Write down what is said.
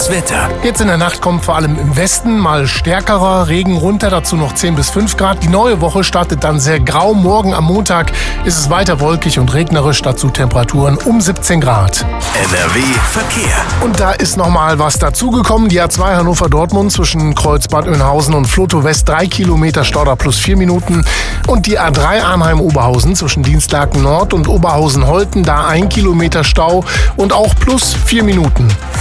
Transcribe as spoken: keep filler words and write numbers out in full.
Wetter. Jetzt in der Nacht kommt vor allem im Westen mal stärkerer Regen runter, dazu noch zehn bis fünf Grad. Die neue Woche startet dann sehr grau. Morgen am Montag ist es weiter wolkig und regnerisch, dazu Temperaturen um siebzehn Grad. N R W Verkehr. Und da ist noch mal was dazugekommen. Die A zwei Hannover-Dortmund zwischen Kreuzbad Oeynhausen und Flotow West drei Kilometer Stau, da plus vier Minuten. Und die A drei Arnheim-Oberhausen zwischen Dienstlaken Nord und Oberhausen-Holten, da ein Kilometer Stau und auch plus vier Minuten.